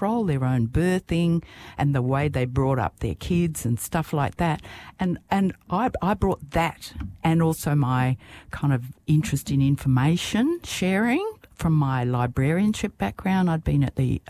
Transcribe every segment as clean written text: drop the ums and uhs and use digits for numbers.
control their own birthing and the way they brought up their kids and stuff like that. And I brought that and also my kind of interest in information sharing from my librarianship background. I'd been at the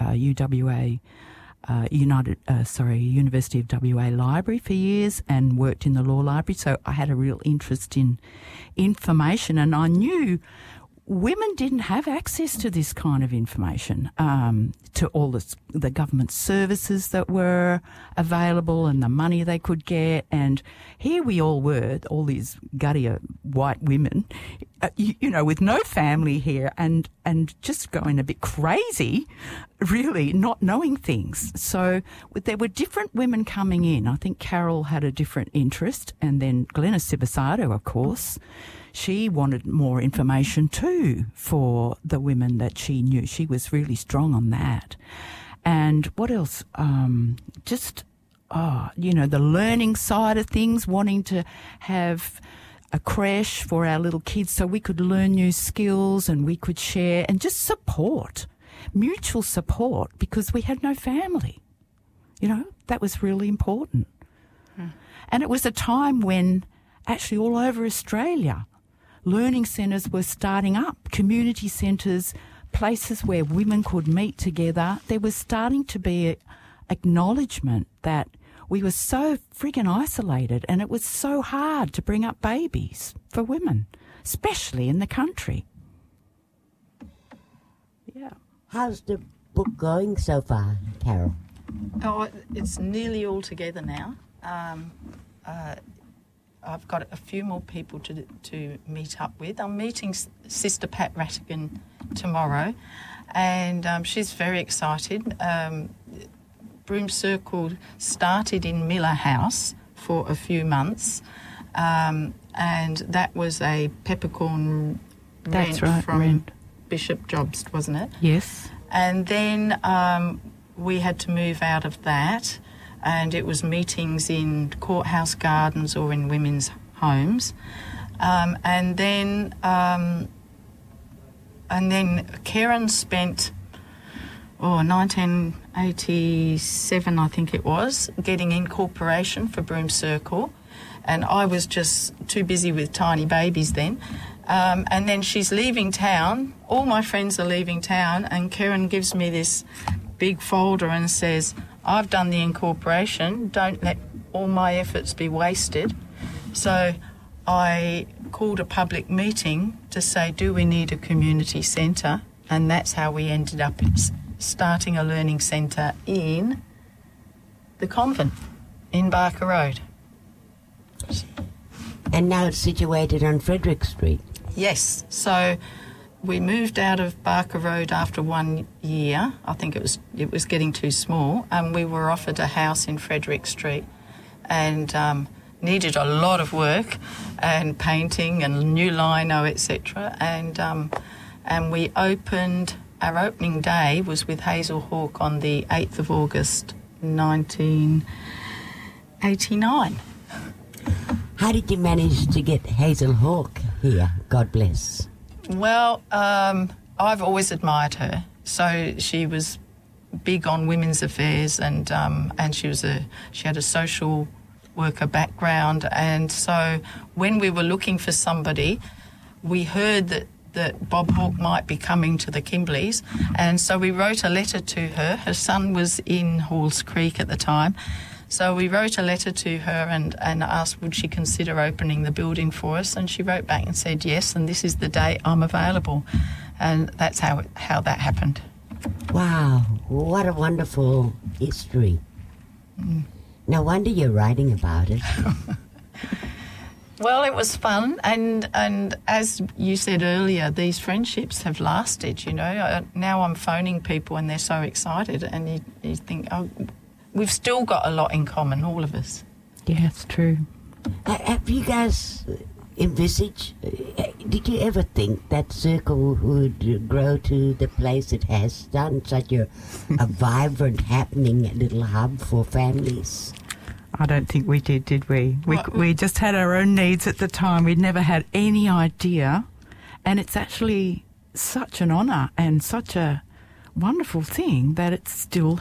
University of WA Library for years and worked in the law library, so I had a real interest in information, and I knew women didn't have access to this kind of information, to all the government services that were available and the money they could get. And here we all were, all these gutty white women, with no family here and just going a bit crazy, really not knowing things. So there were different women coming in. I think Carol had a different interest, and then Glenys Sibasado, of course. She wanted more information too for the women that she knew. She was really strong on that. And what else? The learning side of things, wanting to have a creche for our little kids so we could learn new skills and we could share and just support, mutual support, because we had no family. That was really important. And it was a time when actually all over Australia, learning centres were starting up, community centres, places where women could meet together. There was starting to be acknowledgement that we were so friggin' isolated and it was so hard to bring up babies for women, especially in the country. Yeah. How's the book going so far, Carol? Oh, it's nearly all together now. I've got a few more people to meet up with. I'm meeting Sister Pat Rattigan tomorrow, and she's very excited. Broome Circle started in Miller House for a few months, and that was a peppercorn rent from Bishop Jobs, wasn't it? Yes. And then we had to move out of that, and it was meetings in courthouse gardens or in women's homes. And then Karen spent 1987, I think it was, getting incorporation for Broome Circle, and I was just too busy with tiny babies then. And then she's leaving town, all my friends are leaving town, and Karen gives me this big folder and says, I've done the incorporation, don't let all my efforts be wasted. So I called a public meeting to say, do we need a community centre? And that's how we ended up starting a learning centre in the convent in Barker Road. And now it's situated on Frederick Street. Yes, so we moved out of Barker Road after 1 year. I think it was getting too small, and we were offered a house in Frederick Street, and needed a lot of work and painting and new lino, etc. And we opened. Our opening day was with Hazel Hawke on the 8th of August, 1989. How did you manage to get Hazel Hawke here? God bless. Well, I've always admired her. So she was big on women's affairs, and she had a social worker background. And so when we were looking for somebody, we heard that Bob Hawke might be coming to the Kimbleys, and so we wrote a letter to her. Her son was in Halls Creek at the time. So we wrote a letter to her and asked would she consider opening the building for us, and she wrote back and said yes, and this is the day I'm available. And that's how that happened. Wow, what a wonderful history. No wonder you're writing about it. Well, it was fun, and as you said earlier, these friendships have lasted, Now I'm phoning people and they're so excited, and you think, oh, we've still got a lot in common, all of us. Yeah, it's true. Have you guys envisaged, did you ever think that Circle would grow to the place it has done, such a vibrant, happening little hub for families? I don't think we did we? We just had our own needs at the time. We'd never had any idea. And it's actually such an honour and such a wonderful thing that it's still